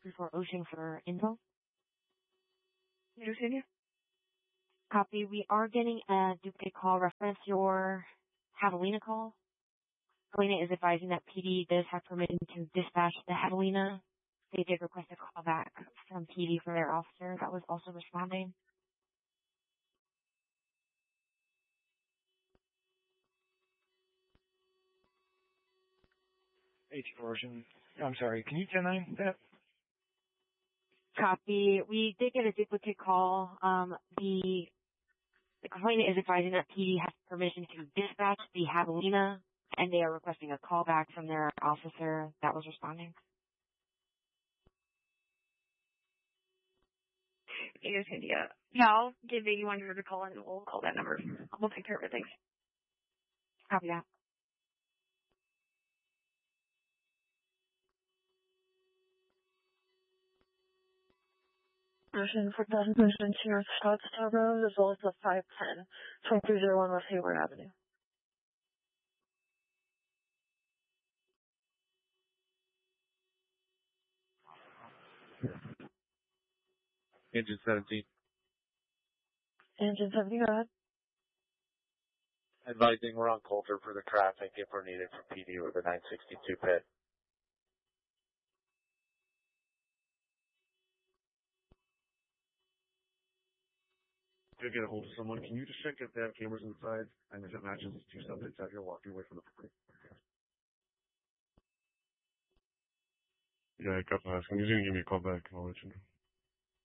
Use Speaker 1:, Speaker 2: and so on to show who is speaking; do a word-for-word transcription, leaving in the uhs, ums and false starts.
Speaker 1: before Ocean for info.
Speaker 2: Understand you?
Speaker 1: Copy. We are getting a duplicate call. Reference your Javelina call. Javelina is advising that P D does have permission to dispatch the Javelina. They did request a call back from P D for their officer that was also responding.
Speaker 3: H version. I'm sorry, can you ten nine that?
Speaker 1: Copy. We did get a duplicate call. Um, the, the complainant is advising that P D has permission to dispatch the Javelina, and they are requesting a call back from their officer that was responding.
Speaker 2: Understand you. Yeah, I'll give eighty-one hundred a call and we'll call that number. We'll take care of it. Thanks.
Speaker 1: Copy that.
Speaker 2: Motion for transmission to Scottsdale Road as well as the five ten, twenty-three oh one West Hayward Avenue.
Speaker 4: Engine seventeen.
Speaker 2: Engine seventeen, go ahead.
Speaker 4: Advising we're on Coulter for the traffic if we're needed for P D with the nine sixty-two pit.
Speaker 5: To get a hold of someone, can you just check if they have cameras inside and if it matches two subjects out here walking away from the property? Yeah, I got that. He's gonna give me a call back and I'll let you know.